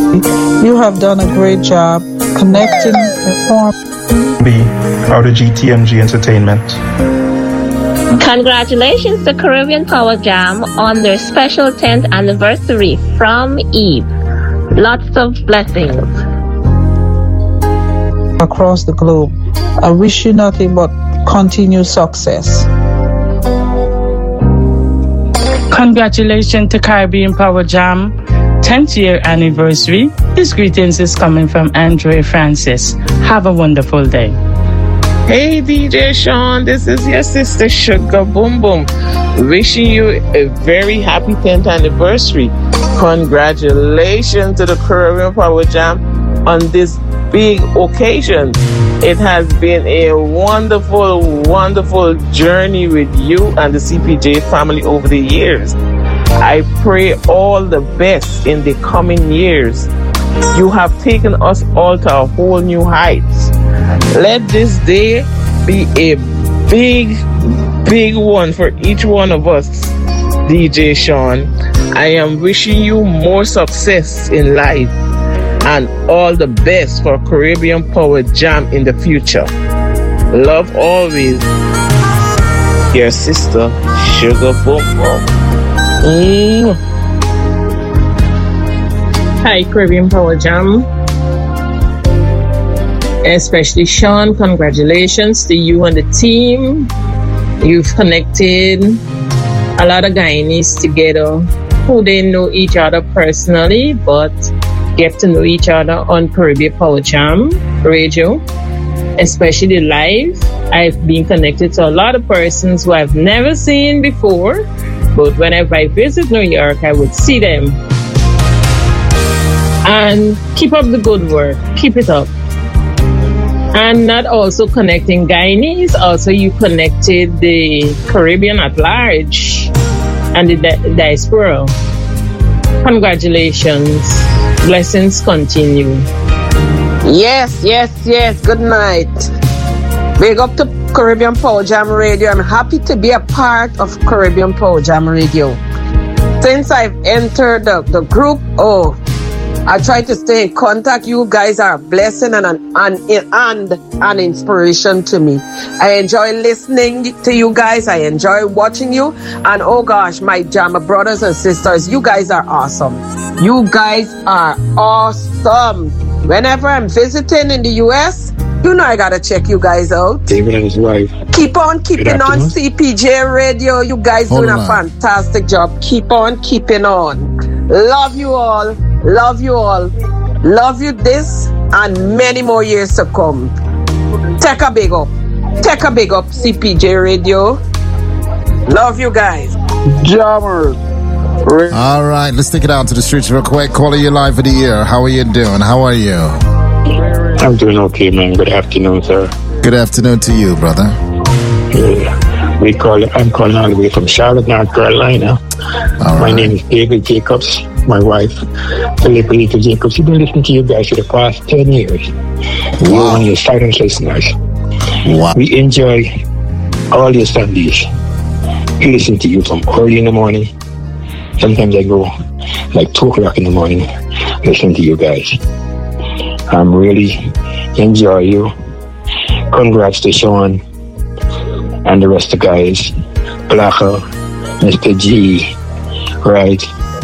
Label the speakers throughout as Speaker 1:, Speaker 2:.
Speaker 1: You have done a great job connecting, informing.
Speaker 2: Out of GTMG Entertainment.
Speaker 3: Congratulations to Caribbean Power Jam on their special 10th anniversary from Eve. Lots of blessings.
Speaker 1: Across the globe, I wish you nothing but continued success.
Speaker 4: Congratulations to Caribbean Power Jam 10th year anniversary. This greetings is coming from Andre Francis. Have a wonderful day.
Speaker 5: Hey DJ Sean, this is your sister Sugar Boom Boom, wishing you a very happy 10th anniversary. Congratulations to the Caribbean Power Jam on this big occasion. It has been a wonderful, wonderful journey with you and the CPJ family over the years. I pray all the best in the coming years. You have taken us all to a whole new heights. Let this day be a big, big one for each one of us, DJ Sean. I am wishing you more success in life and all the best for Caribbean Power Jam in the future. Love always, your sister, Sugar Boom Boom.
Speaker 6: Hi, Caribbean Power Jam. Especially Sean, congratulations to you and the team. You've connected a lot of Guyanese together who didn't know each other personally, but get to know each other on Caribbean Power Jam radio, especially live. I've been connected to a lot of persons who I've never seen before, but whenever I visit New York, I would see them. And keep up the good work. Keep it up. And not also connecting Guyanese, also you connected the Caribbean at large and the diaspora. Congratulations. Blessings continue.
Speaker 7: Yes. Good night. Big up to Caribbean Power Jam Radio. I'm happy to be a part of Caribbean Power Jam Radio. Since I've entered the group, I try to stay in contact. You guys are a blessing and an inspiration to me. I enjoy listening to you guys. I enjoy watching you. And oh gosh, my Jammer brothers and sisters, you guys are awesome. You guys are awesome. Whenever I'm visiting in the US, you know I gotta check you guys out.
Speaker 8: David and his wife.
Speaker 7: Keep on keeping on CPJ Radio. You guys doing a fantastic job. Keep on keeping on. Love you all. Love you all. Love you this and many more years to come. Take a big up. Take a big up, CPJ Radio. Love you guys.
Speaker 9: Jammers.
Speaker 10: All right, let's take it out to the streets real quick. Calling you live for the year. How are you doing? How are you?
Speaker 8: I'm doing okay, man. Good afternoon, sir.
Speaker 10: Good afternoon to you, brother.
Speaker 8: Yeah. I'm calling all the way from Charlotte, North Carolina. My name is David Jacobs. My wife, Philippa Jacobs. We've been listening to you guys for the past 10 years. Wow. You're one of your silent listeners.
Speaker 10: Wow.
Speaker 8: We enjoy all your Sundays. We listen to you from early in the morning. Sometimes I go like 2 o'clock in the morning listening to you guys. I'm really enjoy you. Congrats to Sean and the rest of the guys. Blacker, Mr. G, right?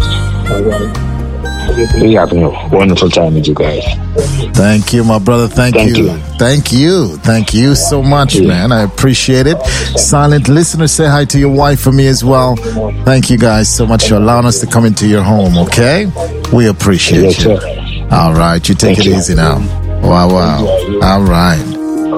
Speaker 8: We having a wonderful time with you guys.
Speaker 10: Thank you, my brother. Thank you. Thank you so much, man. I appreciate it. Silent listener, say hi to your wife for me as well. Thank you guys so much for allowing us to come into your home, okay? We appreciate you.
Speaker 8: Sir.
Speaker 10: All right, you take it easy now. Wow. All right.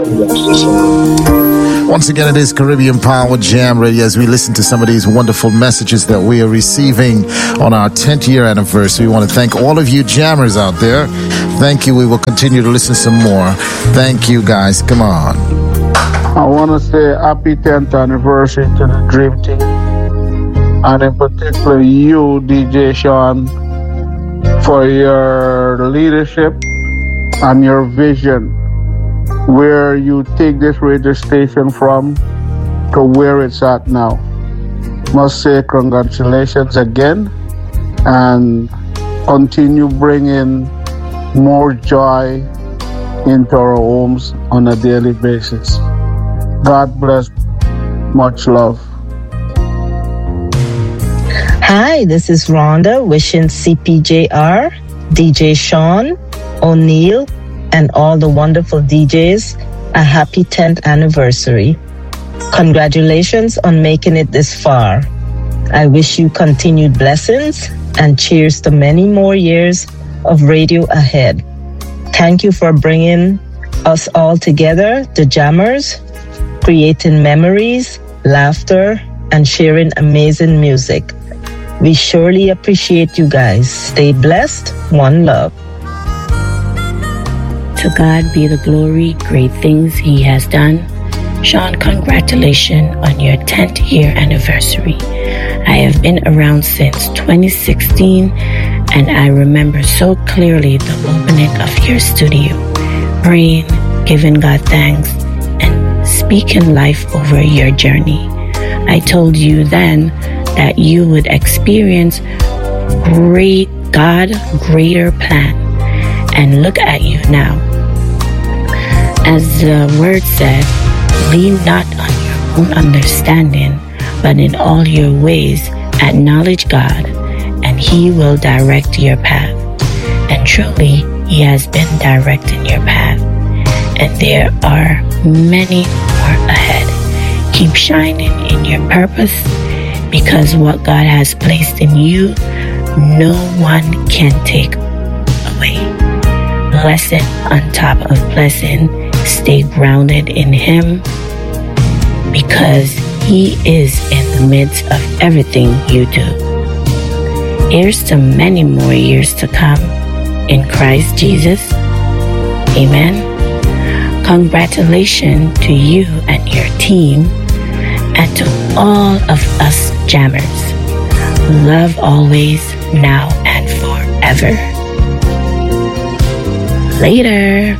Speaker 10: Once again, it is Caribbean Power Jam Radio as we listen to some of these wonderful messages that we are receiving on our 10th year anniversary. We want to thank all of you jammers out there. Thank you. We will continue to listen some more. Thank you, guys. Come on.
Speaker 9: I want to say happy 10th anniversary to the Dream Team. And in particular, you, DJ Sean, for your leadership and your vision, where you take this radio station from to where it's at now. Must say congratulations again and continue bringing more joy into our homes on a daily basis. God bless. Much love.
Speaker 11: Hi, this is Rhonda wishing CPJR, DJ Sean, O'Neill, and all the wonderful DJs a happy 10th anniversary. Congratulations on making it this far. I wish you continued blessings and cheers to many more years of radio ahead. Thank you for bringing us all together, the Jammers, creating memories, laughter, and sharing amazing music. We surely appreciate you guys. Stay blessed. One love.
Speaker 12: To God be the glory, great things He has done. Sean, congratulations on your 10th year anniversary. I have been around since 2016, and I remember so clearly the opening of your studio, praying, giving God thanks, and speaking life over your journey. I told you then that you would experience greater plan. And look at you now. As the word said, lean not on your own understanding, but in all your ways acknowledge God, and He will direct your path. And truly, He has been directing your path. And there are many more ahead. Keep shining in your purpose, because what God has placed in you, no one can take away. Blessing on top of blessing. Stay grounded in Him, because He is in the midst of everything you do. Here's to many more years to come in Christ Jesus. Amen. Congratulations to you and your team, and to all of us jammers. Love always, now and forever. Later.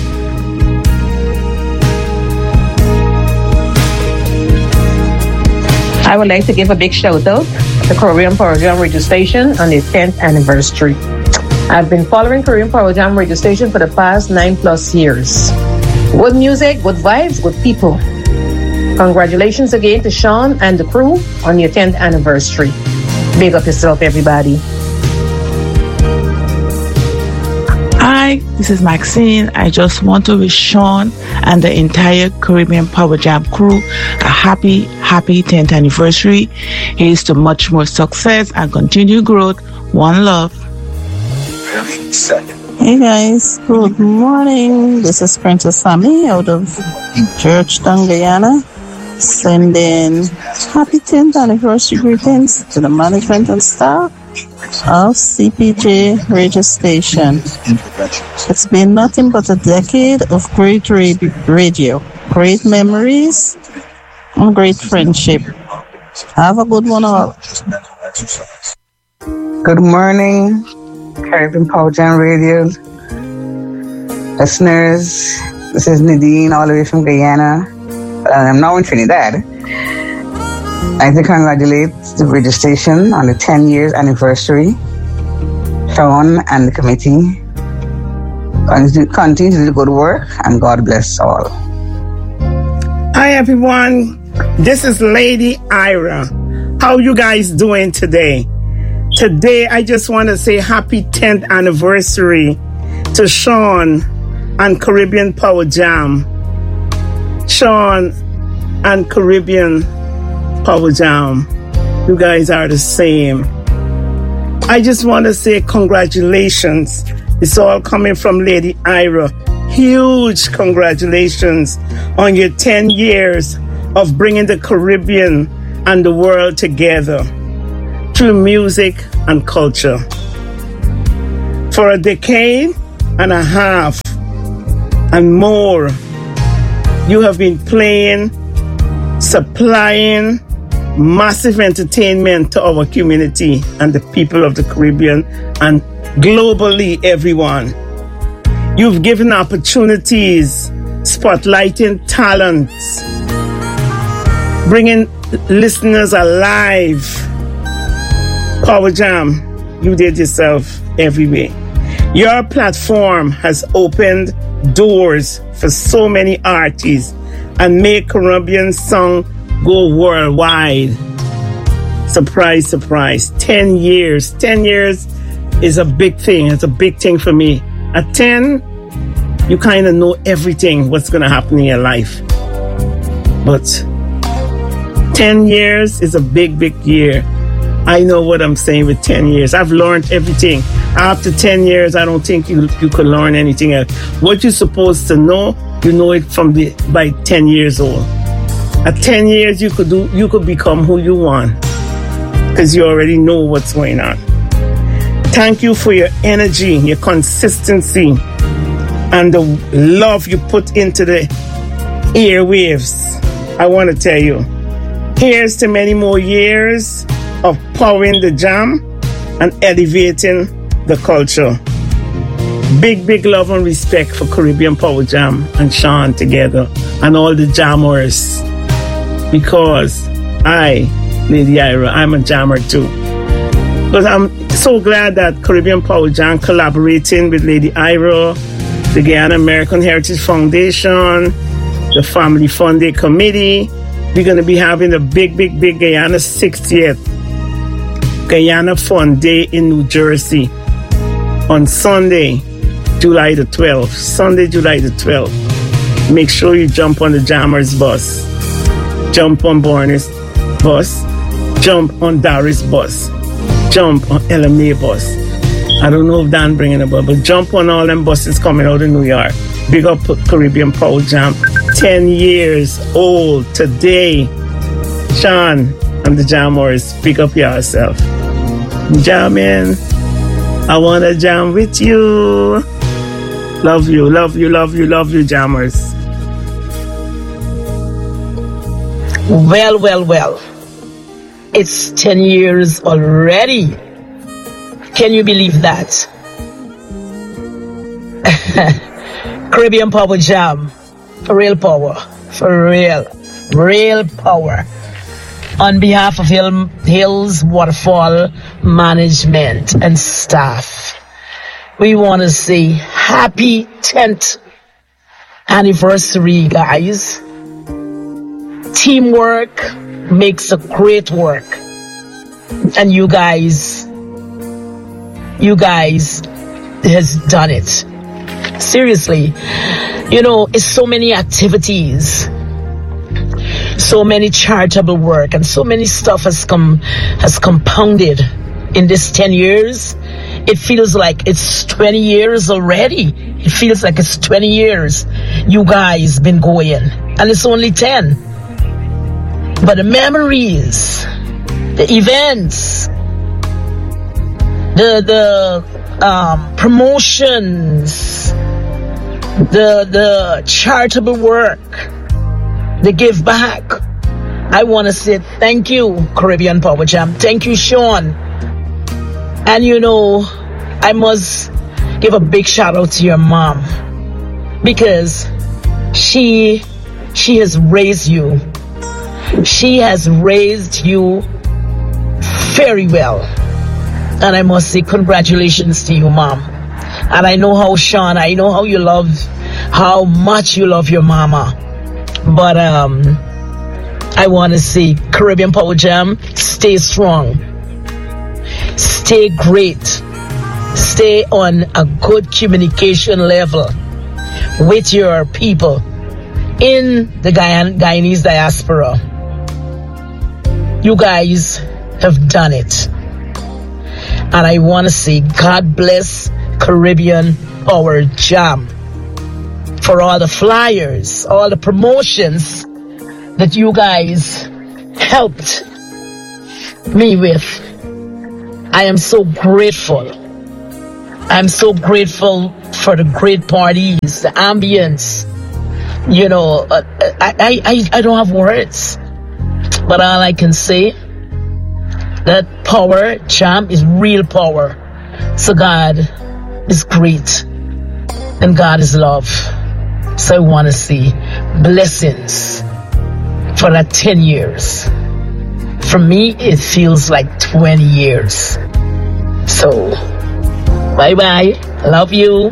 Speaker 13: I would like to give a big shout out to Caribbean Power Jam Radio Station on its 10th anniversary. I've been following Caribbean Power Jam Radio Station for the past 9+ years. Good music, good vibes, good people. Congratulations again to Sean and the crew on your 10th anniversary. Big up yourself, everybody.
Speaker 14: Hi, this is Maxine. I just want to wish Sean and the entire Caribbean Power Jam crew a happy 10th anniversary. Here's to much more success and continued growth. One love.
Speaker 1: Hey guys, good morning. This is Princess Sammy out of Georgetown, Guyana, sending happy 10th anniversary greetings to the management and staff of CPJ Radio Station. It's been nothing but a decade of great radio, great memories, and great friendship. Have a good one all.
Speaker 15: Good morning, Caribbean Power Jam Radio listeners. This is Nadine, all the way from Guyana. I'm now in Trinidad. I like to congratulate the radio station on the 10 years anniversary. Sean and the committee continue to do the good work, and God bless all.
Speaker 16: Hi everyone, this is Lady Ira. How you guys doing today? Today I just want to say happy 10th anniversary to Sean and Caribbean Power Jam. Sean and Caribbean Power Jam, you guys are the same. I just want to say congratulations. It's all coming from Lady Ira. Huge congratulations on your 10 years of bringing the Caribbean and the world together through music and culture. For a decade and a half and more, you have been playing, supplying massive entertainment to our community and the people of the Caribbean and globally everyone. You've given opportunities, spotlighting talents, bringing listeners alive. Power Jam, you did yourself every way. Your platform has opened doors for so many artists and made Caribbean song go worldwide. Surprise, surprise. 10 years. 10 years is a big thing. It's a big thing for me. At 10, you kind of know everything, what's going to happen in your life. But 10 years is a big, big year. I know what I'm saying with 10 years. I've learned everything. After 10 years, I don't think you could learn anything else. What you're supposed to know, you know it by 10 years old. At 10 years, you could become who you want because you already know what's going on. Thank you for your energy, your consistency, and the love you put into the airwaves. I want to tell you, here's to many more years of powering the jam and elevating the culture. Big, big love and respect for Caribbean Power Jam and Sean together and all the jammers. Because I, Lady Ira, I'm a jammer too. But I'm so glad that Caribbean Power Jam collaborating with Lady Ira, the Guyana American Heritage Foundation, the Family Fun Day Committee. We're going to be having the big Guyana 60th Guyana Fun Day in New Jersey on Sunday, July the 12th. Sunday, July the 12th. Make sure you jump on the Jammers bus. Jump on Bornis bus. Jump on Darius bus. Jump on LMA bus. I don't know if Dan bringing a bus, but jump on all them buses coming out of New York. Big up Caribbean Power Jam. 10 years old today. Sean and the Jammers, pick up yourself. Jamming. I want to jam with you. Love you, love you, love you, love you, Jammers.
Speaker 17: Well. It's 10 years already. Can you believe that? Caribbean Power Jam. For real power. For real. Real power. On behalf of Hills Waterfall Management and staff, we want to say happy 10th anniversary, guys. Teamwork makes a great work. And you guys has done it. Seriously. It's so many activities, so many charitable work, and so many stuff has compounded in this 10 years. It feels like it's 20 years already. It feels like it's 20 years you guys been going, and it's only 10. But the memories, the events, the promotions, the charitable work, the give back. I want to say thank you, Caribbean Power Jam. Thank you, Sean. And I must give a big shout out to your mom, because she has raised you. She has raised you very well. And I must say congratulations to you, Mom. And I know how, Sean, I know how much you love your mama. But I want to say, Caribbean Power Jam, stay strong. Stay great. Stay on a good communication level with your people in the Guyanese diaspora. You guys have done it. And I want to say God bless Caribbean Power Jam for all the flyers, all the promotions that you guys helped me with. I am so grateful. I'm so grateful for the great parties, the ambience. I don't have words. But all I can say, that Power Jam is real power. So God is great. And God is love. So I want to say blessings for that 10 years. For me, it feels like 20 years. So Bye-bye. Love you.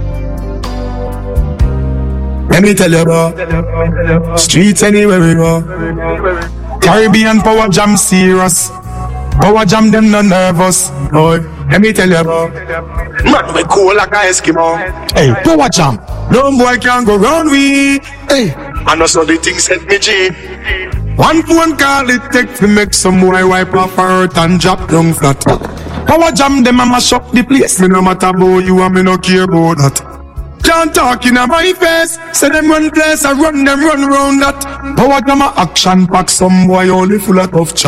Speaker 18: Let me tell you about streets anywhere we go. Caribbean Power Jam serious. Power Jam them not nervous. Boy, let me tell you about man we cool like a Eskimo. Hey, Power Jam. No boy can go round we. Hey, and also the things set me G. One phone call it take to make some boy wipe off her hurt and drop down flat. Power Jam them a mash up the place. Me no matter about you and me no care about that. Can't talk in my face. Say them run place, I run them run round that. Power Jam a action pack, some boy only full of tough chat.